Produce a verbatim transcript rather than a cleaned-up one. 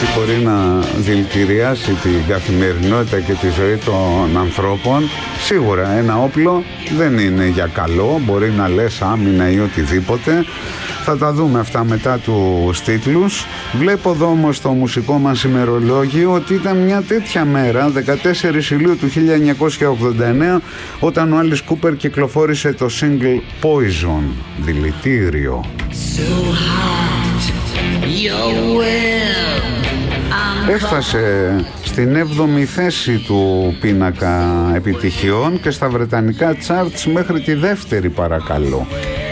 ότι μπορεί να δηλητηριάσει την καθημερινότητα και τη ζωή των ανθρώπων. Σίγουρα ένα όπλο δεν είναι για καλό, μπορεί να λες άμυνα ή οτιδήποτε. Θα τα δούμε αυτά μετά τους τίτλους. Βλέπω εδώ όμως στο μουσικό μας ημερολόγιο ότι ήταν μια τέτοια μέρα, δεκατέσσερις Ιουλίου του χίλια εννιακόσια ογδόντα εννέα, όταν ο Alice Cooper κυκλοφόρησε το single Poison, δηλητήριο. Έφτασε στην έβδομη θέση του πίνακα επιτυχιών και στα βρετανικά charts μέχρι τη δεύτερη, παρακαλώ.